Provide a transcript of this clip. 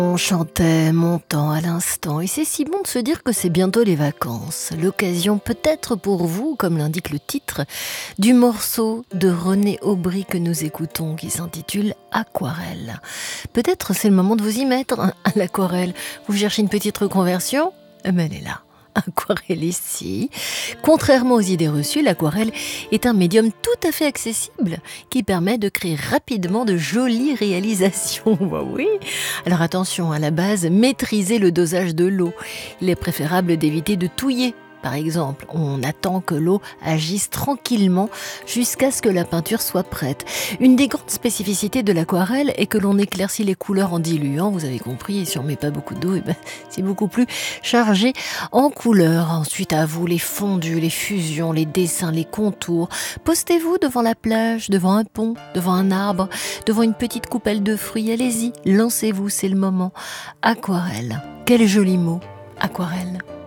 On chantait mon temps à l'instant et c'est si bon de se dire que c'est bientôt les vacances. L'occasion peut-être pour vous, comme l'indique le titre, du morceau de René Aubry que nous écoutons qui s'intitule Aquarelle. Peut-être c'est le moment de vous y mettre à l'aquarelle. Vous cherchez une petite reconversion ? Eh ben, elle est là. Aquarelle ici. Contrairement aux idées reçues, l'aquarelle est un médium tout à fait accessible qui permet de créer rapidement de jolies réalisations. Bah oui. Alors attention, à la base, maîtrisez le dosage de l'eau. Il est préférable d'éviter de touiller. Par exemple, on attend que l'eau agisse tranquillement jusqu'à ce que la peinture soit prête. Une des grandes spécificités de l'aquarelle est que l'on éclaircit les couleurs en diluant, vous avez compris, et si on met pas beaucoup d'eau, c'est beaucoup plus chargé en couleurs. Ensuite, à vous les fondus, les fusions, les dessins, les contours. Postez-vous devant la plage, devant un pont, devant un arbre, devant une petite coupelle de fruits. Allez-y, lancez-vous, c'est le moment. Aquarelle, quel joli mot, aquarelle.